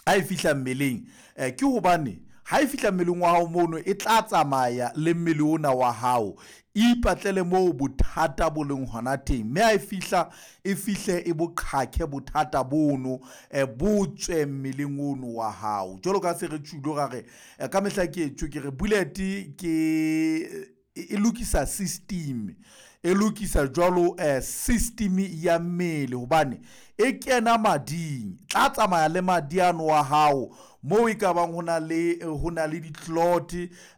ha e fihla mmeleng ke hobane ha e fihla mmeleng wa hao mono e tla tsamaya le mmele ona wa hao ipatlele moo bothata bo leng hona teng, mme ha e fihle e boqhaqhe bothata bono bo tswe mmeleng ono wa hao. Jwalo ka se re tshilo ga re ka mehla ke tjho ke re bullet ke e lokisa system, e lokisa jwalo system ya mmele hobane e kena mading, tla tsamaya le madi ano wa hao moo e ka bang hona le di-clot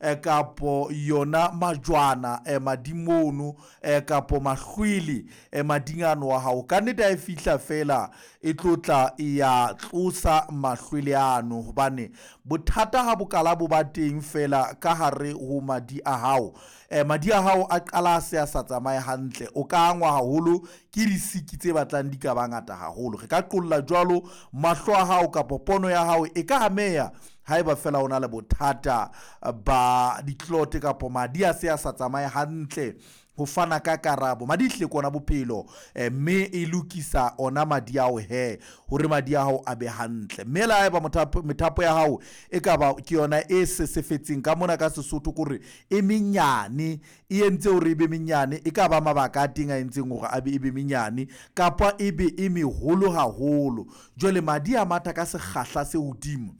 kapo yona majwana madimono kapo mahlwili mading ano wa hao. Ka nnete ha e fihla fela e tlotla ya tlosa mahlwili ano hobane bothata ha bokala bo ba teng fela ka hare ho madi a hao. Madi a hao a qala se a sa tsamaye hantle, o ka angwa haholo ke disiki tse batlang di ka bangata haholo. Re ka qolla jwalo mahlo a hao kapo pono ya hao e ka ameya haeba fela ona le bothata ba di-clot kapo madi a se a sa tsamaye hantle ho fana ka karabo. Madi hle kona bophelo mme e lokisa ona madi ao hore madi a hao a be hantle. Mme la haeba methapo ya hao e ka ba ke yona e sesefetseng ka mona ka Sesotho kore e menyane, e entse hore e be menyane, e ka ba mabaka a teng a entseng hore a be e be menyane kapa e be e meholo haholo, jwale madi a matha ka sekgahla se hodimo.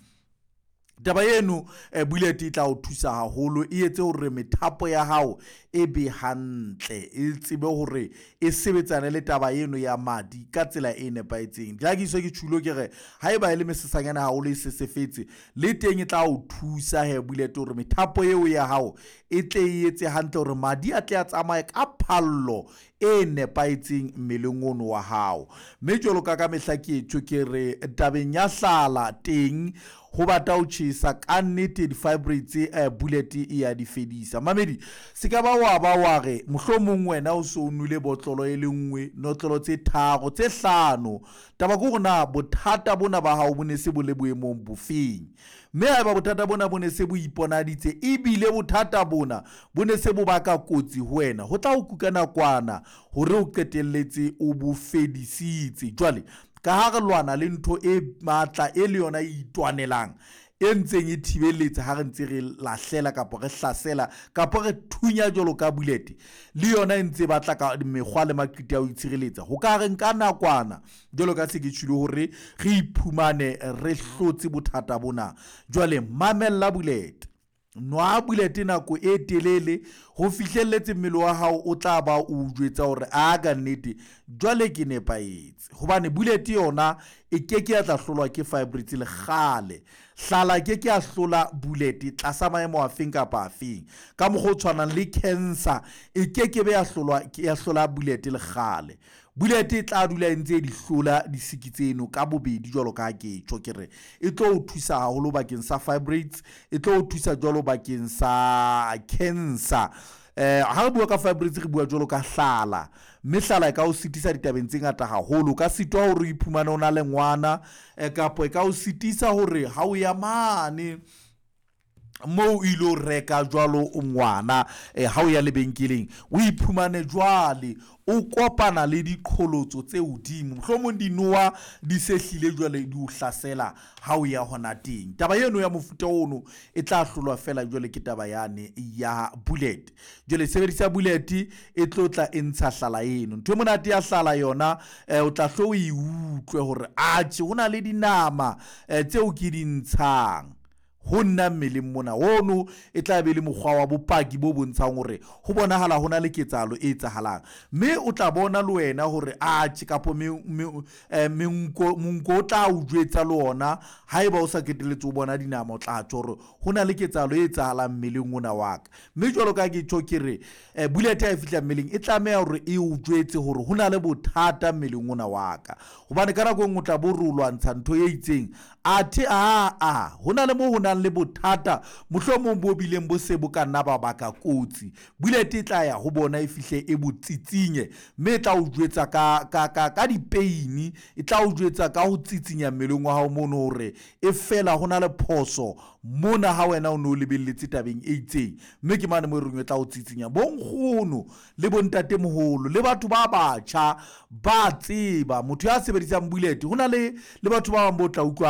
Taba eno bullet e tla o thusa haholo, e etse hore methapo ya hao e be hantle, e tsebe hore e sebetsane le taba eno ya madi ka tsela e nepaetseng. Diagiso ke tshilo ke re haeba e le mesesanyana haholo e sesefetse le teng e tla o thusa bullet hore methapo eo ya hao e tle e etse hantle hore madi a tle a tsamaye ka phallo e nepaetseng mmeleng ono wa hao. Mme jwalo ka mehla ke tjho ke re tabeng ya hlala teng ho bata o tjhesa ka nnete di-fibroids bullet e ya di fedisa. Mamedi se ka ba wa re mohlomong wena o so nwele botlolo e le nngwe, notlolo tse 3 tse 5, taba ke hore na bothata bona ba hao bo ne se bo le boemong bofeng. Mme haeba bothata bona bo ne se bo iponaditse ebile bothata bona bo ne se bo baka kotsi ho wena, ho tla o kuka nakwana hore o qetelletse o bo fedisitse. Jwale ka ha re lwana le ntho e matla e le yona e itwanelang e ntseng e thibeletse ha re ntse re lahlela kapo re hlasela kapo re thunya jwalo ka bullet, le yona e ntse batla ka mekgwa le maqiti a ho itshireletsa, ho ka re nka nakwana jwalo ka se ke tshilo hore re iphumane re hlotse bothata bona. Jwale mamella bullet, nwa bullet nako e telele ho fihlelletse mmele wa hao o tla ba o jwetsa hore a ka nnete jwale ke nepaetse, hobane bullet yona e keke ya tla hlolwa ke fibroids le kgale. Hlala keke ya hlola bullet tlasa maemo a feng kapa afeng, ka mokgwa o tshwanang le cancer e keke be ya hlola bullet le kgale. Bullet e tla dula ntse di hlola disiki tseno ka bobedi jwalo ka ke tjho ke re e tlo o thusa haholo bakeng sa fibroids, e tlo o thusa jwalo bakeng sa cancer. Ha re bua ka fibroids re bua jwalo ka hlala, mme hlala e ka o sitisa ditabeng tse ngata haholo, ka sitwa hore o iphumane o na le ngwana kapo e ka o sitisa hore ha o ya mane mo ilo reka jwalo ngwana ha o ya lebenkeleng o iphumane jwale o kopana le diqholotso tse hodimo, mohlomong dinoa di sehlile jwale di o hlasela ha o ya hona teng. Taba eno ya mofuta ono e tla hlolwa fela jwale ke taba yane ya bullet. Jwale sebedisa bullet e tlotla e ntsha hlala eno. Ntho e monate ya hlala yona o tla hlo o e utlwe hore atjhe hona le dinama tseo ke di ntshang ho nna mmeleng mona. Ono e tla be le mokgwa wa bopaki bo bontshang hore ho bonahala hona le ketsahalo e etsahalang, mme o tla bona le wena hore atjhe kapo monko o tla o jwetsa le ona haeba o sa keteletse o bona dinama, o tla tjho hore hona le ketsahalo e etsahalang mmeleng ona wa ka. Mme jwalo ka ke tjho ke re bullet ha e fihla mmeleng e tlameha hore e o jwetse hore hona le bothata mmeleng ona wa ka, hobane ka nako o tla bo re o lwantsha ntho e itseng athe hona le mo hona le bothata mohlomong bo bileng bo se bo ka nna ba baka kotsi. Bullet e tla ya ho bona e fihle e botsitsinye, mme e tla o jwetsa ka di-pain, e tla o jwetsa ka ho tsitsinya mmeleng wa hao mono hore e fela hona le phoso mona ha wena o no lebelletse tabeng e itseng, mme ke mane mo reng e tla o tsitsinya. Bonkgono le bontate moholo le batho ba batjha ba tseba motho ya sebedisang bullet, hona le batho ba bang bo tla utlwa